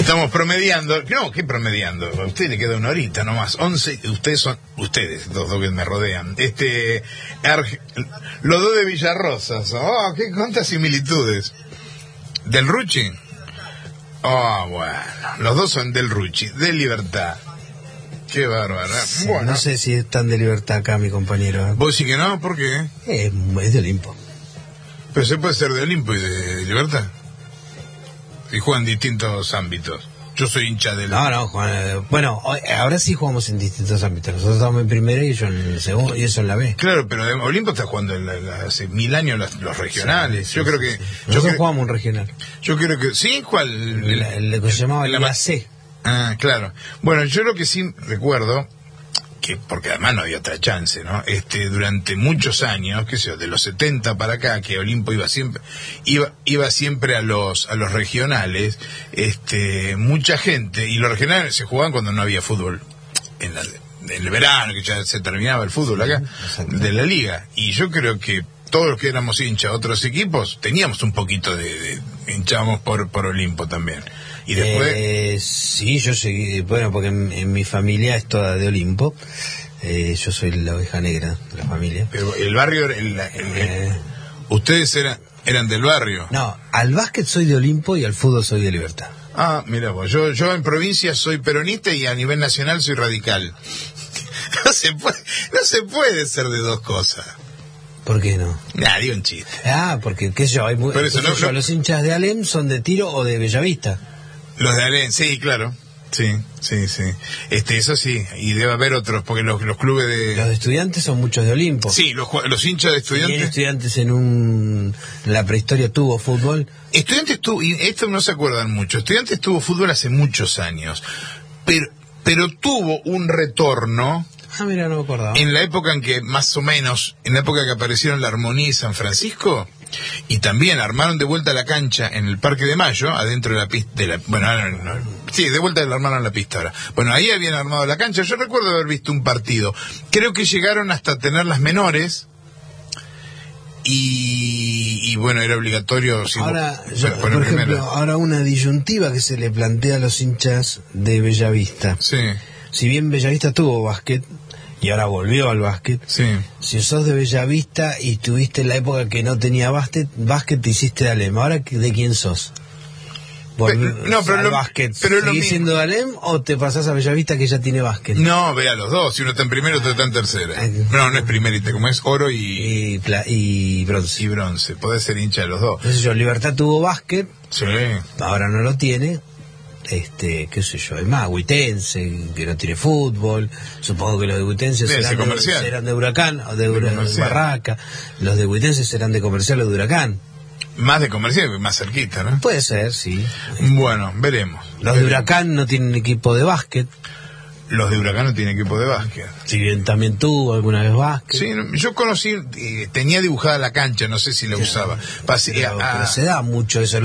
Estamos promediando. No, ¿qué promediando? A usted le queda una horita nomás. 11, ustedes, los dos que me rodean. Los dos de Villarrosas. Oh, qué cuántas similitudes. ¿Del Ruchi? Oh, bueno. Los dos son del Ruchi, de Libertad. Qué bárbaro. Sí, Bueno. No sé si es tan de Libertad acá, mi compañero. ¿Vos sí que no? ¿Por qué? Es de Olimpo. Pero se puede ser de Olimpo y de Libertad. Y juegan distintos ámbitos. Yo soy hincha del... No, Juan, bueno, ahora sí jugamos en distintos ámbitos. Nosotros estamos en primera y yo en el segundo, y eso en la B. Claro, pero Olimpo está jugando hace 1000 años los regionales. Sí, yo creo que... Sí. Nosotros jugamos un regional. Yo creo que... ¿Sí? ¿Cuál? El que se llamaba la C. Ah, claro. Bueno, yo lo que sí recuerdo... porque además no había otra chance, ¿no? Durante muchos años, qué sé yo, de los 70 para acá, que Olimpo iba siempre a los regionales, mucha gente, y los regionales se jugaban cuando no había fútbol, en el verano, que ya se terminaba el fútbol acá, de la liga, y yo creo que todos los que éramos hinchas de otros equipos, teníamos un poquito hinchábamos por Olimpo también. Y después... sí, yo seguí, bueno, porque en mi familia es toda de Olimpo. Yo soy la oveja negra de la familia. Pero el barrio, ustedes eran del barrio. No, al básquet soy de Olimpo y al fútbol soy de Libertad. Ah, mira vos, yo en provincia soy peronista y a nivel nacional soy radical. No se puede ser de dos cosas. ¿Por qué no? Digo un chiste. Porque, qué sé yo, los hinchas de Alem son de Tiro o de Bellavista. Los de Alem, sí, claro. Sí. Eso sí, y debe haber otros, porque los clubes de... Los de Estudiantes son muchos de Olimpo. Sí, los hinchas de Estudiantes... Y Estudiantes en la prehistoria tuvo fútbol. Estudiantes tuvo, y esto no se acuerdan mucho, Estudiantes tuvo fútbol hace muchos años, pero tuvo un retorno... Mira, no me acordaba. En la época en que, más o menos, en la época que aparecieron la Armonía y San Francisco... Y también armaron de vuelta la cancha en el Parque de Mayo, adentro de la pista, sí, de vuelta la armaron la pista ahora. Bueno, ahí habían armado la cancha, yo recuerdo haber visto un partido. Creo que llegaron hasta tener las menores, y bueno, era obligatorio... Ahora, por ejemplo, ahora una disyuntiva que se le plantea a los hinchas de Bellavista. Sí. Si bien Bellavista tuvo básquet, y ahora volvió al básquet. Sí. Si sos de Bellavista y tuviste la época que no tenía básquet te hiciste de Alem. ¿Ahora de quién sos? Básquet. ¿Seguís siendo de Alem o te pasás a Bellavista que ya tiene básquet? No, ve a los dos. Si uno está en primero, otro está en tercera. No es primerita, como es oro y bronce. Y bronce. Podés ser hincha de los dos. Entonces Libertad tuvo básquet. Sí. Ahora no lo tiene. Qué sé yo, es más, Huitense, que no tiene fútbol, supongo que los de Huitense serán de Huracán o de Barraca, los de Huitense serán de Comercial o de Huracán. Más de Comercial, más cerquita, ¿no? Puede ser, sí. Bueno, veremos. Los de Huracán no tienen equipo de básquet. Los de Huracán no tienen equipo de básquet. Si bien también tuvo alguna vez básquet. Sí, yo conocí, tenía dibujada la cancha, no sé si la usaba. Pero se da mucho eso.